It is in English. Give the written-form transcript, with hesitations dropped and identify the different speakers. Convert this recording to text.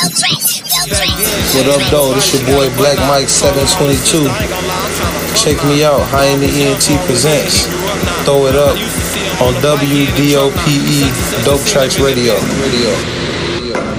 Speaker 1: What up, though? This your boy Black Mike 722. Check me out. High in the ENT presents. Throw it up on WDOPE Dope Tracks Radio.